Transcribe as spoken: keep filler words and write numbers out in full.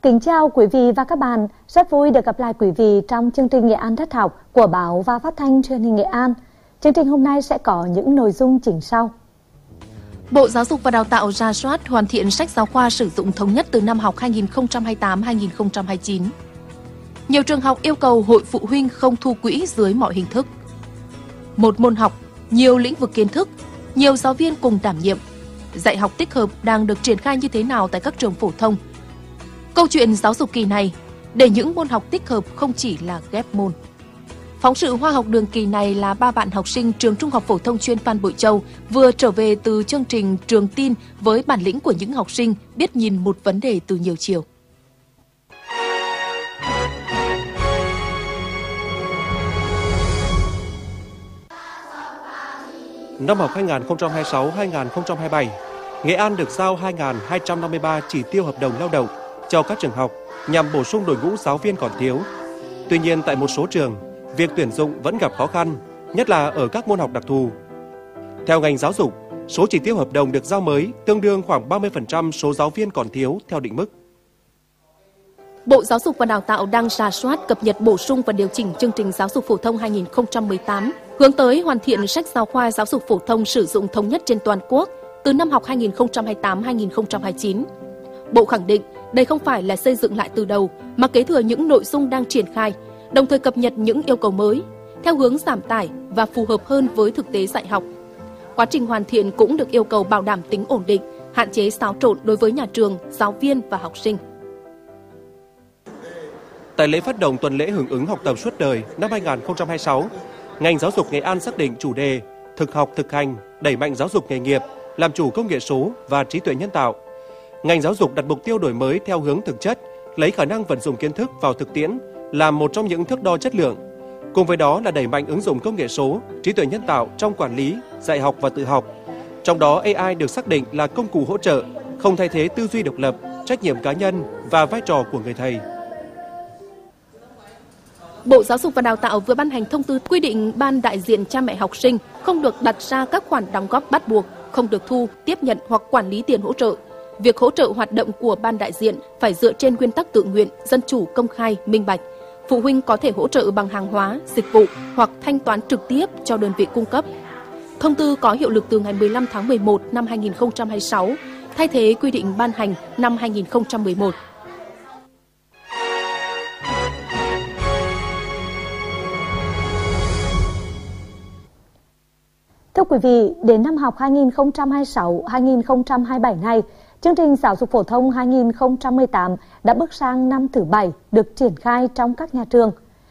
Kính chào quý vị và các bạn, rất vui được gặp lại quý vị trong chương trình Nghệ An Đất Học của Báo và Phát thanh Truyền hình Nghệ An. Chương trình hôm nay sẽ có những nội dung chính sau. Bộ Giáo dục và Đào tạo rà soát hoàn thiện sách giáo khoa sử dụng thống nhất từ năm học hai nghìn không trăm hai mươi tám hai nghìn không trăm hai mươi chín. Nhiều trường học yêu cầu hội phụ huynh không thu quỹ dưới mọi hình thức. Một môn học, nhiều lĩnh vực kiến thức, nhiều giáo viên cùng đảm nhiệm. Dạy học tích hợp đang được triển khai như thế nào tại các trường phổ thông? Câu chuyện giáo dục kỳ này, để những môn học tích hợp không chỉ là ghép môn. Phóng sự Hoa học đường kỳ này là ba bạn học sinh trường Trung học phổ thông chuyên Phan Bội Châu vừa trở về từ chương trình Trường Tin với bản lĩnh của những học sinh biết nhìn một vấn đề từ nhiều chiều. Năm học hai nghìn không trăm hai mươi sáu hai nghìn không trăm hai mươi bảy, Nghệ An được giao hai nghìn hai trăm năm mươi ba chỉ tiêu hợp đồng lao động cho các trường học nhằm bổ sung đội ngũ giáo viên còn thiếu. Tuy nhiên, tại một số trường, việc tuyển dụng vẫn gặp khó khăn, nhất là ở các môn học đặc thù. Theo ngành giáo dục, số chỉ tiêu hợp đồng được giao mới tương đương khoảng ba mươi phần trăm số giáo viên còn thiếu theo định mức. Bộ Giáo dục và Đào tạo đang rà soát, cập nhật, bổ sung và điều chỉnh chương trình giáo dục phổ thông hai nghìn không trăm mười tám, hướng tới hoàn thiện sách giáo khoa giáo dục phổ thông sử dụng thống nhất trên toàn quốc từ năm học hai nghìn không trăm hai mươi tám hai nghìn không trăm hai mươi chín. Bộ khẳng định đây không phải là xây dựng lại từ đầu, mà kế thừa những nội dung đang triển khai, đồng thời cập nhật những yêu cầu mới, theo hướng giảm tải và phù hợp hơn với thực tế dạy học. Quá trình hoàn thiện cũng được yêu cầu bảo đảm tính ổn định, hạn chế xáo trộn đối với nhà trường, giáo viên và học sinh. Tại lễ phát động tuần lễ hưởng ứng học tập suốt đời năm hai nghìn không trăm hai mươi sáu, ngành giáo dục Nghệ An xác định chủ đề thực học thực hành, đẩy mạnh giáo dục nghề nghiệp, làm chủ công nghệ số và trí tuệ nhân tạo. Ngành giáo dục đặt mục tiêu đổi mới theo hướng thực chất, lấy khả năng vận dụng kiến thức vào thực tiễn làm một trong những thước đo chất lượng. Cùng với đó là đẩy mạnh ứng dụng công nghệ số, trí tuệ nhân tạo trong quản lý, dạy học và tự học. Trong đó a i được xác định là công cụ hỗ trợ, không thay thế tư duy độc lập, trách nhiệm cá nhân và vai trò của người thầy. Bộ Giáo dục và Đào tạo vừa ban hành thông tư quy định ban đại diện cha mẹ học sinh không được đặt ra các khoản đóng góp bắt buộc, không được thu, tiếp nhận hoặc quản lý tiền hỗ trợ. Việc hỗ trợ hoạt động của ban đại diện phải dựa trên nguyên tắc tự nguyện, dân chủ, công khai, minh bạch. Phụ huynh có thể hỗ trợ bằng hàng hóa, dịch vụ hoặc thanh toán trực tiếp cho đơn vị cung cấp. Thông tư có hiệu lực từ ngày mười lăm tháng mười một năm hai nghìn không trăm hai mươi sáu, thay thế quy định ban hành năm hai nghìn không trăm mười một. Thưa quý vị, đến năm học hai nghìn không trăm hai mươi sáu hai nghìn không trăm hai mươi bảy này, chương trình giáo dục phổ thông hai nghìn không trăm mười tám đã bước sang năm thứ bảy được triển khai trong các nhà trường.